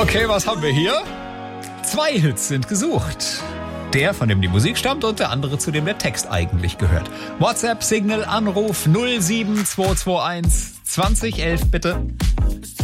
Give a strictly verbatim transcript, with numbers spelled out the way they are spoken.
Okay, was haben wir hier? Zwei Hits sind gesucht. Der, von dem die Musik stammt, und der andere, zu dem der Text eigentlich gehört. WhatsApp, Signal, Anruf null sieben zwei zwei eins zwanzig elf bitte.